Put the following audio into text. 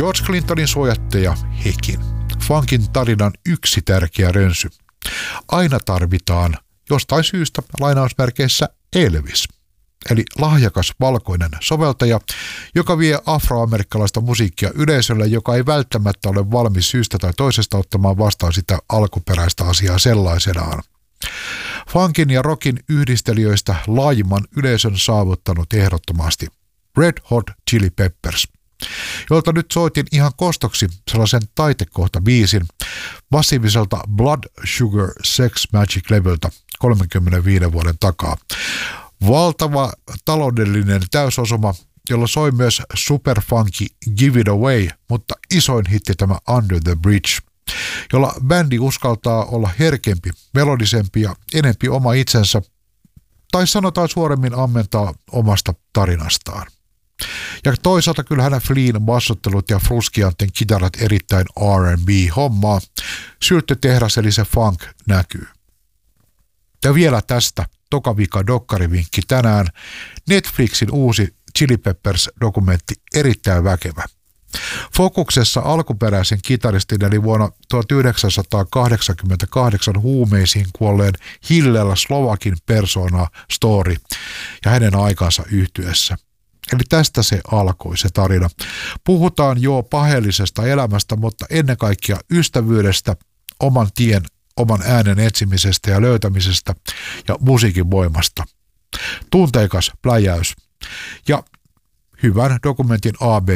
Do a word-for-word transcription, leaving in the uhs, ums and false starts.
George Clintonin suojattaja hekin. Funkin tarinan yksi tärkeä rönsy. Aina tarvitaan jostain syystä lainausmerkeissä Elvis, eli lahjakas valkoinen soveltaja, joka vie afroamerikkalaista musiikkia yleisölle, joka ei välttämättä ole valmis syystä tai toisesta ottamaan vastaan sitä alkuperäistä asiaa sellaisenaan. Funkin ja rockin yhdistelijöistä laajimman yleisön saavuttanut ehdottomasti Red Hot Chili Peppers, jolta nyt soitin ihan kostoksi sellaisen taitekohtabiisin massiiviselta Blood Sugar Sex Magic-levyltä kolmenkymmenenviiden vuoden takaa. Valtava taloudellinen täysosuma, jolla soi myös superfunky Give It Away, mutta isoin hitti tämä Under the Bridge, jolla bändi uskaltaa olla herkempi, melodisempi ja enempi oma itsensä, tai sanotaan suoremmin ammentaa omasta tarinastaan. Ja toisaalta kyllähän Flea bassottelut ja Fruscianten kitarat erittäin R and B-hommaa. Sylttytehdas eli se funk näkyy. Ja vielä tästä tokavika dokkarivinkki tänään. Netflixin uusi Chili Peppers-dokumentti erittäin väkevä. Fokuksessa alkuperäisen kitaristin eli vuonna tuhatyhdeksänsataakahdeksankymmentäkahdeksan huumeisiin kuolleen Hillel Slovakin persona story ja hänen aikansa yhtyessä. Eli tästä se alkoi se tarina. Puhutaan jo paheellisesta elämästä, mutta ennen kaikkea ystävyydestä, oman tien, oman äänen etsimisestä ja löytämisestä ja musiikin voimasta. Tunteikas pläjäys ja hyvän dokumentin A B